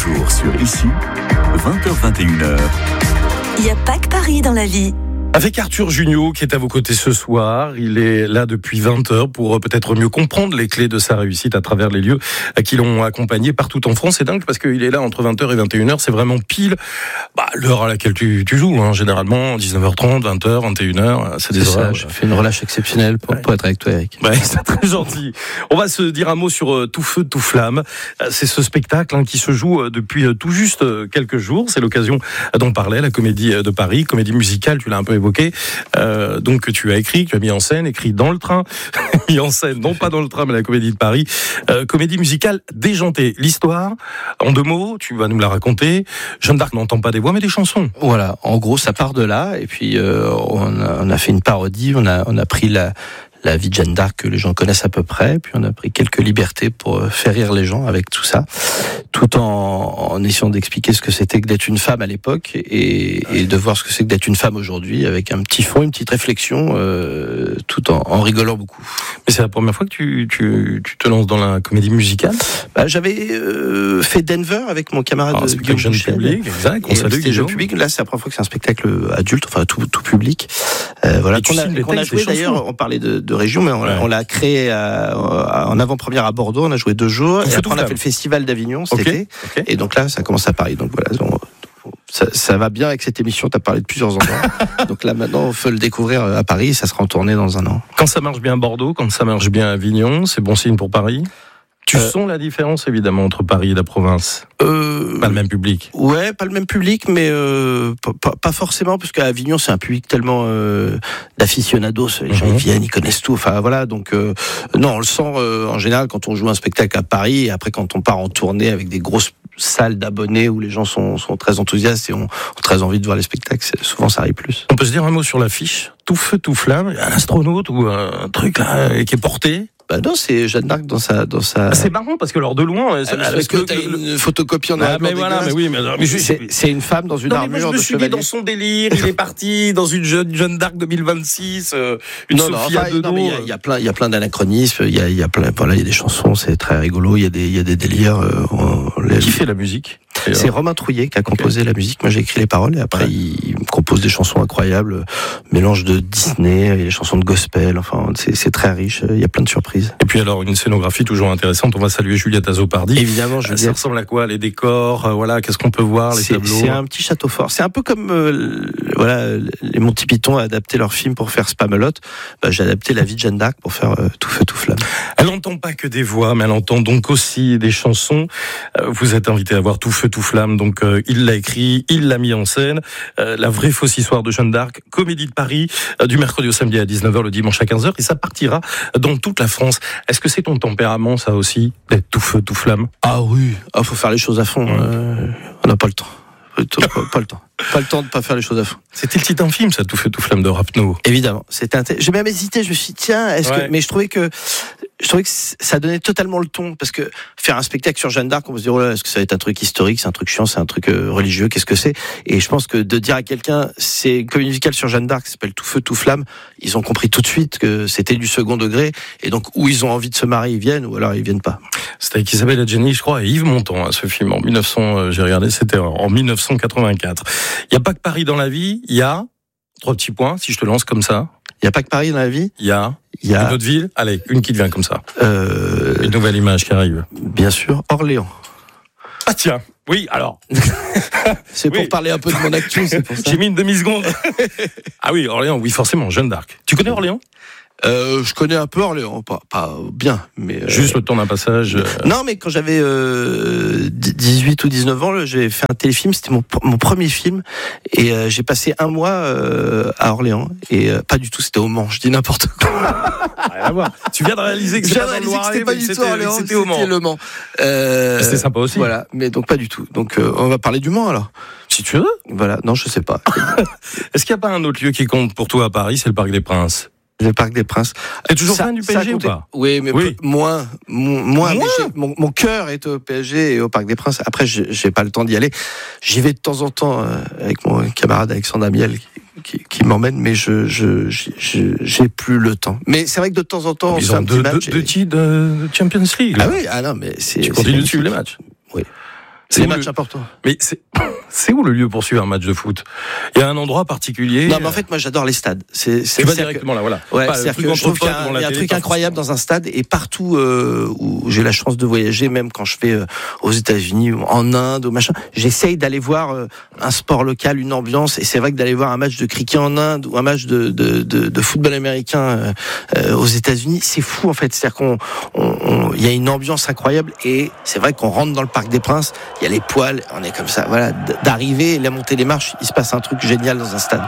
jours sur Ici, 20h-21h. Il n'y a pas que Paris dans la vie. Avec Arthur Jugnot qui est à vos côtés ce soir, il est là depuis 20h pour peut-être mieux comprendre les clés de sa réussite à travers les lieux qui l'ont accompagné partout en France. C'est dingue parce qu'il est là entre 20h et 21h, c'est vraiment pile l'heure à laquelle tu joues, généralement 19h30, 20h, 21h, c'est des horaires. Je fais une relâche exceptionnelle pour être avec toi, Eric. Ouais, c'est très gentil. On va se dire un mot sur Tout Feu, Tout Flamme. C'est ce spectacle qui se joue depuis tout juste quelques jours. C'est l'occasion d'en parler, la Comédie de Paris, comédie musicale, tu l'as un peu évoqué. Donc tu as écrit, tu as mis en scène, écrit dans le train, mis en scène, non pas dans le train, mais la Comédie de Paris. Comédie musicale déjantée. L'histoire, en 2 mots, tu vas nous la raconter. Jeanne d'Arc n'entend pas des voix, mais des chansons. Voilà, en gros, ça part de là. Et puis, on a fait une parodie. On a pris la vie de Jeanne d'Arc que les gens connaissent à peu près, puis on a pris quelques libertés pour faire rire les gens avec tout ça, tout en essayant d'expliquer ce que c'était que d'être une femme à l'époque et de voir ce que c'est que d'être une femme aujourd'hui, avec un petit fond, une petite réflexion, tout en rigolant beaucoup. Mais c'est la première fois que tu te lances dans la comédie musicale ? J'avais fait Denver avec mon camarade Guillaume jeune Bouchel. Public, exact. On salue c'était jeune public. Là, c'est la première fois que c'est un spectacle adulte, enfin tout public. Voilà, qu'on a joué d'ailleurs. On parlait de région, mais on l'a créé en avant-première à Bordeaux. On a joué 2 jours. Et après, on a fait le festival d'Avignon cet été. Okay. Et donc là, ça commence à Paris. Donc voilà. Ça va bien avec cette émission, tu as parlé de plusieurs endroits. Donc là, maintenant, on peut le découvrir à Paris et ça sera en tournée dans 1 an. Quand ça marche bien à Bordeaux, quand ça marche bien à Avignon, c'est bon signe pour Paris ? Tu sens la différence, évidemment, entre Paris et la province ? Pas le même public. Ouais, pas le même public, mais pas forcément, parce qu'à Avignon, c'est un public tellement d'aficionados. Les gens, ils viennent, ils connaissent tout. Enfin, voilà. Donc, non, on le sent en général quand on joue un spectacle à Paris, et après, quand on part en tournée avec des grosses salles d'abonnés où les gens sont très enthousiastes et ont très envie de voir les spectacles. Souvent, ça arrive plus. On peut se dire un mot sur l'affiche ? Tout feu, tout flamme. Un astronaute ou un truc là qui est porté ? Non, c'est Jeanne d'Arc dans sa. C'est marrant parce que alors de loin. Parce que t'as une photocopie en noir et blanc. Mais voilà, mais oui, mais c'est une femme dans une armure de chevalier. Je me suis dit dans son délire, il est parti dans une Jeanne d'Arc 2026, une Sophia Dedo. Il y a plein d'anachronismes. Il y a plein. Voilà, il y a des chansons, c'est très rigolo. Il y a des délires. Qui fait la musique ? C'est Romain Trouillet qui a composé la musique. Moi, j'ai écrit les paroles et après, il compose des chansons incroyables, mélange de Disney et les chansons de gospel. Enfin, c'est très riche. Il y a plein de surprises. Et puis alors, une scénographie toujours intéressante. On va saluer Juliette Azopardi. Évidemment, Juliette. Ça ressemble à quoi ? Les décors, voilà, qu'est-ce qu'on peut voir, les tableaux ? C'est un petit château fort. C'est un peu comme les Monty Python a adapté leur film pour faire Spamalot. J'ai adapté la vie de Jeanne d'Arc pour faire Tout feu, tout flamme. Elle n'entend pas que des voix, mais elle entend donc aussi des chansons. Vous êtes invité à voir Tout feu, tout flamme. Donc il l'a écrit, il l'a mis en scène. La vraie fausse histoire de Jeanne d'Arc, Comédie de Paris, du mercredi au samedi à 19h, le dimanche à 15h, et ça partira dans toute la France. Est-ce que c'est ton tempérament, ça aussi, d'être tout feu, tout flamme ? Ah oui, faut faire les choses à fond. On n'a pas le temps. Pas le temps. Pas le temps de pas faire les choses à fond. C'était le titre d'un film, ça, Tout feu, tout flamme de Rapneau. Évidemment. J'ai même hésité, je me suis dit, tiens, mais je trouvais que ça donnait totalement le ton, parce que faire un spectacle sur Jeanne d'Arc, on peut se dire, oh là, est-ce que ça va être un truc historique, c'est un truc chiant, c'est un truc religieux, qu'est-ce que c'est ? Et je pense que de dire à quelqu'un, c'est une comédie musicale sur Jeanne d'Arc, qui s'appelle Tout feu, tout flamme, ils ont compris tout de suite que c'était du second degré, et donc, où ils ont envie de se marier, ils viennent, ou alors ils viennent pas. C'était avec Isabelle Adjani, je crois, et Yves Montand, ce film, en 1900, j'ai regardé, c'était en 1984. Il n'y a pas que Paris dans la vie, il y a 3 petits points, si je te lance comme ça. Il n'y a pas que Paris dans la vie ? Il y a une autre ville. Allez, une qui te vient comme ça. Une nouvelle image qui arrive. Bien sûr, Orléans. Ah tiens, oui, alors. C'est pour parler un peu de mon actu, c'est pour ça. J'ai mis une demi-seconde. Ah oui, Orléans, oui, forcément, Jeanne d'Arc. Tu connais Orléans ? Je connais un peu Orléans, pas bien, mais juste le temps d'un passage. Non, mais quand j'avais 18 ou 19 ans, j'ai fait un téléfilm, c'était mon premier film, et j'ai passé 1 mois à Orléans, et pas du tout, c'était au Mans. Je dis n'importe quoi. Rien à voir. Tu viens de réaliser que c'était pas du tout Orléans, c'était au Mans. C'était le Mans. C'était sympa aussi. Voilà, mais donc pas du tout. Donc on va parler du Mans alors. Si tu veux. Voilà, non, je sais pas. Est-ce qu'il n'y a pas un autre lieu qui compte pour toi à Paris, c'est le Parc des Princes ? Le Parc des Princes. T'es toujours fan du PSG ou pas ? Oui, mais moins. Mon cœur est au PSG et au Parc des Princes. Après, j'ai pas le temps d'y aller. J'y vais de temps en temps avec mon camarade Alexandre Amiel qui m'emmène, mais j'ai plus le temps. Mais c'est vrai que de temps en temps, on fait un petit match. Deux titres de Champions League. Ah oui, non, mais c'est. Tu continues de suivre les matchs. Oui. C'est des matchs importants. Mais c'est où le lieu pour suivre un match de foot? Il y a un endroit particulier? Non, mais en fait, moi, j'adore les stades. C'est pas directement là, voilà. Ouais, Pas c'est-à-dire que je trouve qu'il y a un truc incroyable dans un stade, et partout où j'ai la chance de voyager, même quand je vais aux États-Unis ou en Inde ou machin, j'essaye d'aller voir un sport local, une ambiance. Et c'est vrai que d'aller voir un match de cricket en Inde ou un match de football américain aux États-Unis, c'est fou en fait. C'est-à-dire il y a une ambiance incroyable, et c'est vrai qu'on rentre dans le Parc des Princes, il y a les poils, on est comme ça, voilà, d'arriver, la montée des marches, il se passe un truc génial dans un stade.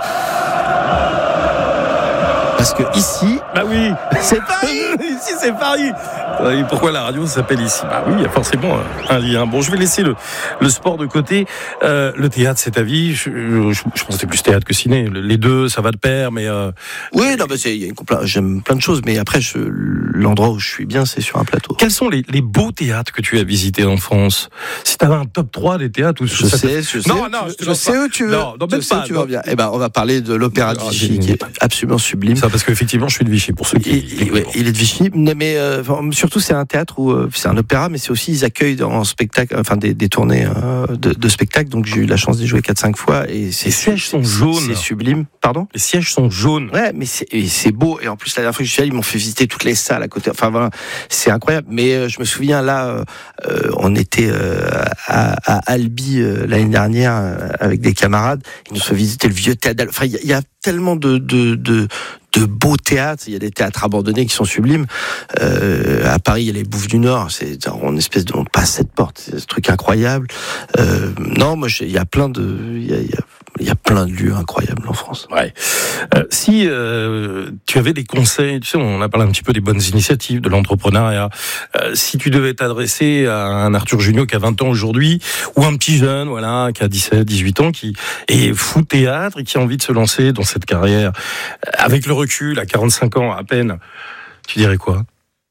Parce que ici, bah oui, c'est Paris. Ici c'est Paris. Et pourquoi la radio s'appelle ici? Bah oui, il y a forcément un lien. Bon, je vais laisser le sport de côté. Le théâtre, c'est ta vie. Je pense que c'est plus théâtre que ciné. Les deux, ça va de pair, mais oui, non, j'aime plein de choses, mais après, l'endroit où je suis bien, c'est sur un plateau. Quels sont les beaux théâtres que tu as visités en France? Si tu avais un top 3 des théâtres où je sais. Non, je sais où tu veux. Non, même pas. Tu vas bien. Eh ben, on va parler de l'Opéra de Vichy, qui est absolument sublime. Ça, parce qu'effectivement, je suis de Vichy, pour ceux qui. Il est de Vichy, mais surtout c'est un théâtre où c'est un opéra, mais c'est aussi, ils accueillent en spectacle, enfin des tournées de spectacles. Donc j'ai eu la chance d'y jouer 4-5 fois, et les sièges sont jaunes. C'est sublime. Pardon? Les sièges sont jaunes. Ouais, mais c'est beau. Et en plus, la dernière fois que je suis allé, ils m'ont fait visiter toutes les salles à côté. Enfin voilà, c'est incroyable. Mais je me souviens là, on était à Albi l'année dernière avec des camarades. Ils nous ont fait visiter le vieux théâtre. Enfin, il y a tellement de beaux théâtres. Il y a des théâtres abandonnés qui sont sublimes. À Paris, il y a les Bouffes du Nord. C'est une espèce de, on passe cette porte. C'est ce truc incroyable. Non, moi, il y a plein de, il y a plein de lieux incroyables en France. Ouais. Si tu avais des conseils, tu sais, on a parlé un petit peu des bonnes initiatives, de l'entrepreneuriat. Si tu devais t'adresser à un Arthur Junio qui a 20 ans aujourd'hui, ou un petit jeune, voilà, qui a 17, 18 ans, qui est fou de théâtre et qui a envie de se lancer dans cette carrière, avec le recul, à 45 ans à peine, tu dirais quoi?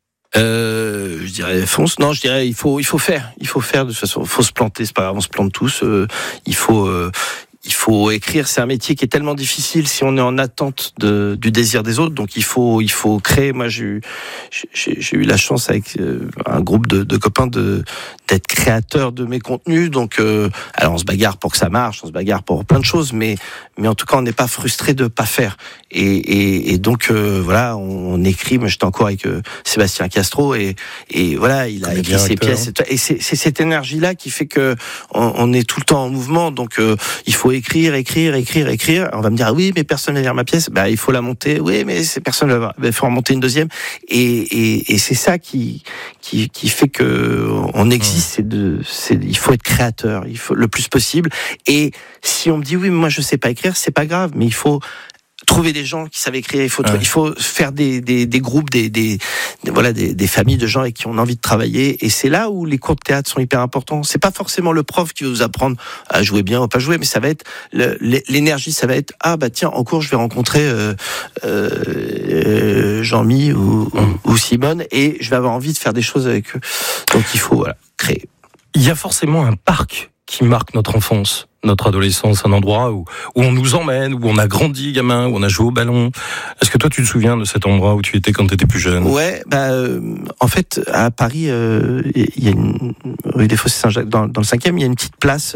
Je dirais fonce. Non, je dirais il faut faire. Il faut faire, de toute façon. Il faut se planter. C'est pas grave, on se plante tous. Il faut écrire. C'est un métier qui est tellement difficile si on est en attente du désir des autres. Donc il faut créer. Moi, j'ai eu la chance avec un groupe de copains d'être créateur de mes contenus. Donc alors on se bagarre pour que ça marche, on se bagarre pour plein de choses, mais en tout cas on n'est pas frustré de pas faire. Et donc voilà, on écrit. Moi j'étais encore avec Sébastien Castro, et voilà, il a écrit ses pièces. Et c'est cette énergie là qui fait que on est tout le temps en mouvement. Donc il faut écrire. On va me dire oui, mais personne va lire ma pièce. Bah il faut la monter. Oui, mais personne va voir. Il faut en monter une deuxième. Et c'est ça qui fait que on existe. Il faut être créateur. Il faut le plus possible. Et si on me dit oui, mais moi je sais pas écrire, c'est pas grave. Mais il faut trouver des gens qui savent écrire. Il faut faire des groupes, des familles de gens avec qui on a envie de travailler. Et c'est là où les cours de théâtre sont hyper importants. C'est pas forcément le prof qui va vous apprendre à jouer bien ou pas jouer, mais ça va être l'énergie. Ça va être tiens, en cours je vais rencontrer Jean-Mi ou Simone, et je vais avoir envie de faire des choses avec eux. Donc il faut créer. Il y a forcément un parc qui marque notre enfance, notre adolescence, un endroit où on nous emmène, où on a grandi gamin, où on a joué au ballon. Est-ce que toi tu te souviens de cet endroit où tu étais quand tu étais plus jeune? Ouais, en fait à Paris, il y a une rue des Fossés-Saint-Jacques, dans le 5e, il y a une petite place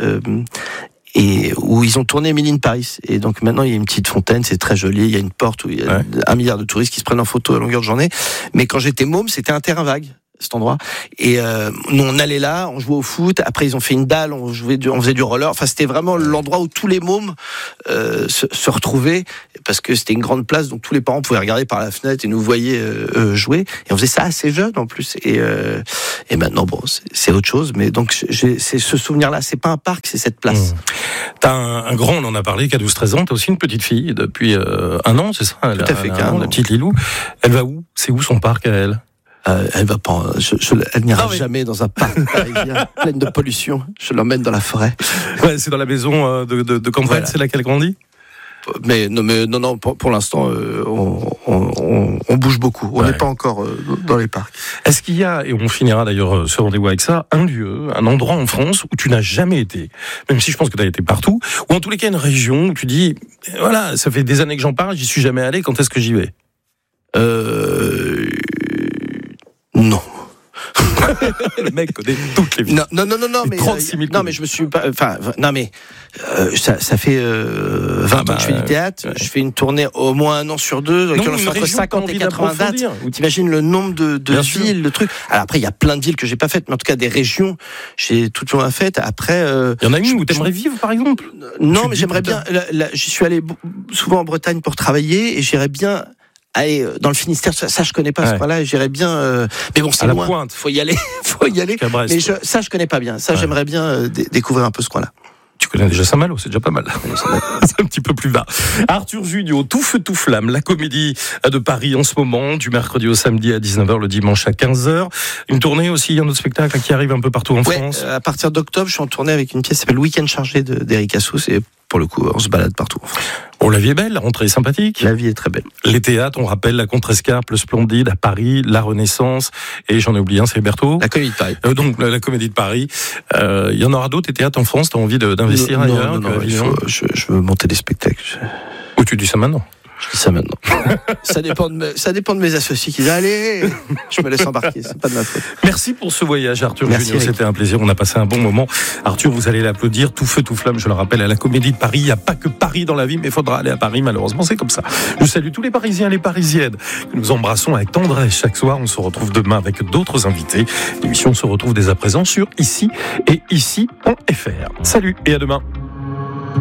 et où ils ont tourné Emily in Paris. Et donc maintenant il y a une petite fontaine, c'est très joli, il y a une porte où il y a 1 milliard de touristes qui se prennent en photo à longueur de journée. Mais quand j'étais môme, c'était un terrain vague, cet endroit, et nous on allait là, on jouait au foot. Après ils ont fait une dalle, on faisait du roller. Enfin c'était vraiment l'endroit où tous les mômes se retrouvaient, parce que c'était une grande place, donc tous les parents pouvaient regarder par la fenêtre et nous voyaient jouer. Et on faisait ça assez jeune en plus. Et maintenant bon, c'est autre chose. Mais donc c'est ce souvenir-là. C'est pas un parc, c'est cette place. T'as un grand, on en a parlé, qui a 12-13 ans. T'as aussi une petite fille depuis 1 an, c'est ça? Tout à fait, la petite Lilou. Elle va où? C'est où son parc à elle? Elle va pas. Elle n'ira jamais dans un parc parisien plein de pollution. Je l'emmène dans la forêt. Ouais, c'est dans la maison de campagne. Voilà. C'est là qu'elle grandit. Mais non. Pour l'instant, on bouge beaucoup. On n'est pas encore dans les parcs. Est-ce qu'il y a, et on finira d'ailleurs ce rendez-vous avec ça, un lieu, un endroit en France où tu n'as jamais été, même si je pense que tu as été partout, ou en tous les cas une région où tu dis, voilà, ça fait des années que j'en parle, j'y suis jamais allé. Quand est-ce que j'y vais? Non. Le mec connaît toutes les villes. Non, mais 36 000 non, mais je me suis pas. Enfin, non, mais ça fait 20 ans que je fais du théâtre. Ouais. Je fais une tournée au moins 1 an sur 2, donc on fait entre 50 et 80 dates. T'imagines le nombre de villes, le truc. Alors après, il y a plein de villes que j'ai pas faites, mais en tout cas des régions, j'ai tout le temps faites. Après, il y en a une où t'aimerais vivre, par exemple? Non, mais j'aimerais bien. J'y suis allé souvent en Bretagne pour travailler, et j'irais bien. Allez, dans le Finistère, ça je connais pas ce coin-là, j'irais bien. Mais bon, c'est loin. Pointe. Faut y aller. Mais ça je connais pas bien. Ça, j'aimerais bien découvrir un peu ce coin-là. Tu connais déjà Saint-Malo, c'est déjà pas mal. C'est un petit peu plus bas. Arthur Junio, Tout feu, tout flamme, la comédie de Paris en ce moment, du mercredi au samedi à 19h, le dimanche à 15h. Une tournée aussi, un autre spectacle qui arrive un peu partout en France. À partir d'octobre, je suis en tournée avec une pièce qui s'appelle Le Week-end chargé d'Eric Assous, et pour le coup, on se balade partout en France. Oh, la vie est belle, la rentrée est sympathique. La vie est très belle. Les théâtres, on rappelle la Contrescarpe, le Splendide à Paris, la Renaissance, et j'en ai oublié un, c'est Berthaud. La Comédie de Paris. Donc la Comédie de Paris. Il y en aura d'autres, des théâtres en France, t'as envie d'investir ailleurs? Non, je veux monter des spectacles. Ou tu dis ça maintenant? Je dis ça maintenant. ça dépend de mes associés qui disent allez, je me laisse embarquer, c'est pas de ma faute. Merci pour ce voyage, Arthur Junio, c'était un plaisir, on a passé un bon moment. Arthur, vous allez l'applaudir, Tout feu, tout flamme, je le rappelle, à la Comédie de Paris. Il n'y a pas que Paris dans la vie, mais il faudra aller à Paris, malheureusement, c'est comme ça. Je salue tous les Parisiens et les Parisiennes que nous embrassons avec tendresse chaque soir. On se retrouve demain avec d'autres invités. L'émission se retrouve dès à présent sur ici et ici.fr. Salut et à demain.